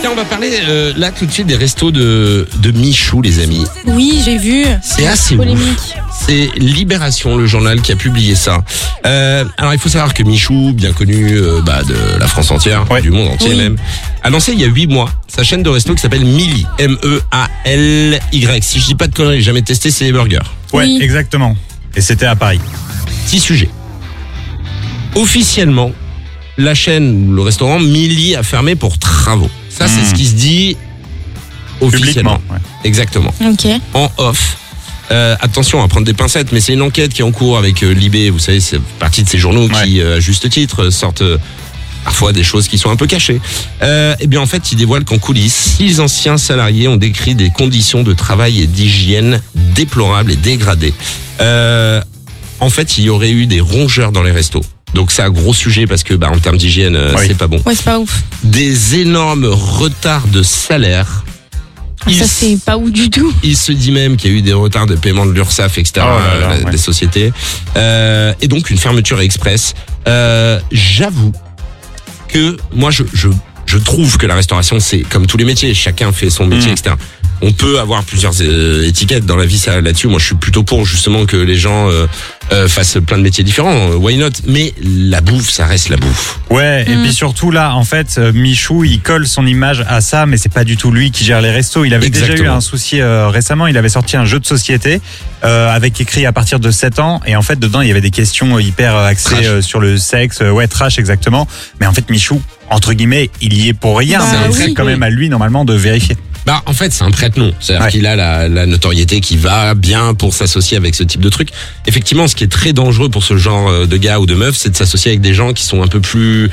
Tiens, on va parler là tout de suite des restos de Michou, les amis. Oui, j'ai vu. C'est assez polémique. ouf. C'est Libération, le journal, qui a publié ça. Alors, il faut savoir que Michou, bien connu de la France entière, du monde entier même, a lancé il y a 8 mois sa chaîne de resto qui s'appelle Mealy, M-E-A-L-Y. Si je dis pas de conneries, j'ai jamais testé, c'est les burgers. Ouais, Oui. exactement. Et c'était à Paris. 6 sujets. Officiellement, la chaîne ou le restaurant Mealy a fermé pour travaux. Ça, c'est ce qui se dit officiellement. Publiquement, ouais. Exactement. Ok. En off. Attention à prendre des pincettes, mais c'est une enquête qui est en cours avec Libé. Vous savez, c'est partie de ces journaux qui, à juste titre, sortent parfois des choses qui sont un peu cachées. Eh bien, en fait, ils dévoilent qu'en coulisses, 6 anciens salariés ont décrit des conditions de travail et d'hygiène déplorables et dégradées. En fait, il y aurait eu des rongeurs dans les restos. Donc c'est un gros sujet parce que en termes d'hygiène, c'est pas bon. Ouais, c'est pas ouf. Des énormes retards de salaire. Ça, c'est pas ouf du tout. Il se dit même qu'il y a eu des retards de paiement de l'URSSAF, etc., des sociétés. Et donc une fermeture express. J'avoue que moi, je trouve que la restauration, c'est comme tous les métiers. Chacun fait son métier, etc. On peut avoir plusieurs étiquettes dans la vie, ça là-dessus. Moi, je suis plutôt pour justement que les gens fassent plein de métiers différents. Why not? Mais la bouffe, ça reste la bouffe. Ouais, et puis surtout là, en fait, Michou, il colle son image à ça, mais c'est pas du tout lui qui gère les restos. Il avait déjà eu un souci récemment. Il avait sorti un jeu de société avec écrit à partir de 7 ans, et en fait, dedans, il y avait des questions hyper axées sur le sexe. Trash, exactement. Mais en fait, Michou, entre guillemets, il y est pour rien. C'est quand même à lui, normalement, de vérifier. En fait, c'est un prête-nom. C'est-à-dire qu'il a la notoriété qui va bien pour s'associer avec ce type de truc. Effectivement, ce qui est très dangereux pour ce genre de gars ou de meufs, c'est de s'associer avec des gens qui sont un peu plus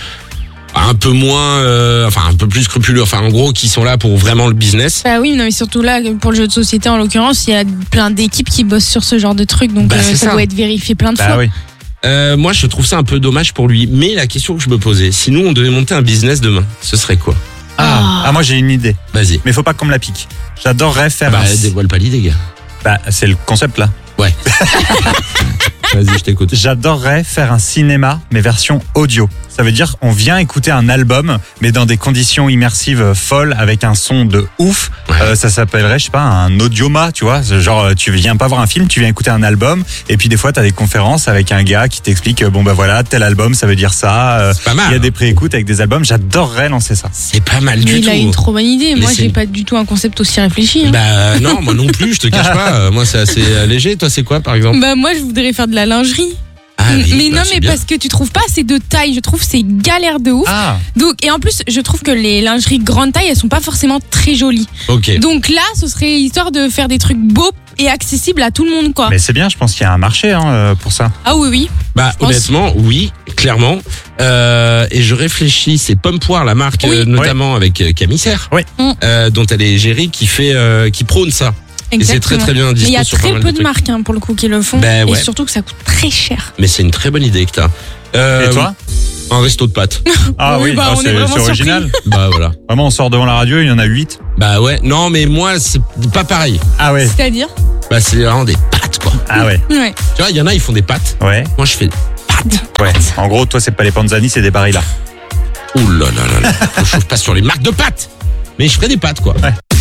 scrupuleux. En gros, qui sont là pour vraiment le business. Bah oui, non, mais surtout là, pour le jeu de société, en l'occurrence, il y a plein d'équipes qui bossent sur ce genre de trucs. Donc, ça doit être vérifié plein de fois. Oui. Moi, je trouve ça un peu dommage pour lui. Mais la question que je me posais, si nous, on devait monter un business demain, ce serait quoi? Moi j'ai une idée. Vas-y. Mais faut pas qu'on me la pique. J'adorerais faire dévoile pas l'idée, gars. c'est le concept là. Ouais. Vas-y, je t'écoute. J'adorerais faire un cinéma, mais version audio. Ça veut dire on vient écouter un album, mais dans des conditions immersives folles, avec un son de ouf. Ça s'appellerait, je sais pas, un audioma, tu vois. Genre, tu viens pas voir un film, tu viens écouter un album, et puis des fois, t'as des conférences avec un gars qui t'explique, tel album, ça veut dire ça. C'est pas mal. Il y a des préécoutes avec des albums. J'adorerais lancer ça. C'est pas mal du tout. Il a une trop bonne idée. Moi, j'ai pas du tout un concept aussi réfléchi. Non, moi non plus, je te cache pas. Moi, c'est assez léger. Toi, c'est quoi, par exemple? Moi, je voudrais faire de la lingerie. Mais parce que tu trouves pas assez de taille, je trouve c'est galère de ouf. Donc, et en plus, je trouve que les lingeries grande taille, elles sont pas forcément très jolies. Donc là, ce serait histoire de faire des trucs beaux et accessibles à tout le monde, quoi. Mais c'est bien, je pense qu'il y a un marché pour ça. Ah oui. Honnêtement, oui, clairement. Et je réfléchis, c'est Pompoire, la marque, notamment avec Camille Serre, dont elle est égérie, qui prône ça. Et c'est très très bien dispo. Il y a très peu de marques pour le coup qui le font. Et surtout que ça coûte très cher. Mais c'est une très bonne idée que t'as. Et toi? Un resto de pâtes. C'est original. Voilà. Vraiment, on sort devant la radio, il y en a 8. Non, mais moi, c'est pas pareil. Ah ouais. C'est-à-dire? C'est vraiment des pâtes, quoi. Ah ouais. Ouais. Tu vois, il y en a, ils font des pâtes. Ouais. Moi, je fais des pâtes. Ouais. En gros, toi, c'est pas les panzani, c'est des barilla. Ouh là là là là. Je chauffe pas sur les marques de pâtes. Mais je ferai des pâtes, quoi. Ouais.